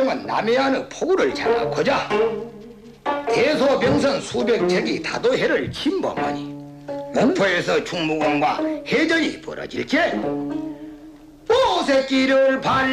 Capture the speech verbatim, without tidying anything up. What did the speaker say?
대통령은 남해안의 포구를 장악하자 대소병선 수백 척이 다도해를 침범하니 목포에서 충무공과 해전이 벌어질게 오새끼를 발